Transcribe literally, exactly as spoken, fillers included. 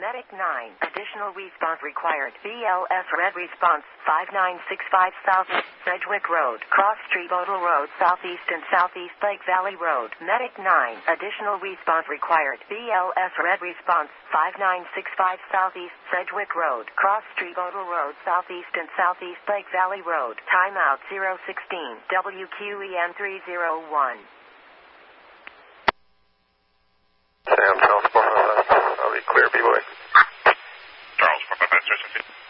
Medic nine. Additional response required. B L S Red Response. five nine six five South Sedgwick Road. Cross Street Bodle Road. Southeast and Southeast Lake Valley Road. Medic nine. Additional response required. B L S Red Response. five nine six five Southeast Sedgwick Road. Cross Street Bodle Road. Southeast and Southeast Lake Valley Road. Timeout zero sixteen. W Q E N three zero one. Sam, Charles four five, I'll be clear, B-boy. Charles four five,